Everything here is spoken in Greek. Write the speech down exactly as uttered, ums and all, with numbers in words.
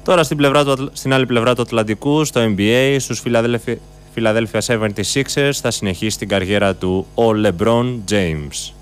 Τώρα στην, πλευρά του, στην άλλη πλευρά του Ατλαντικού, στο N B A, στους Philadelphia εβδομήντα έξι ers θα συνεχίσει την καριέρα του ο LeBron James.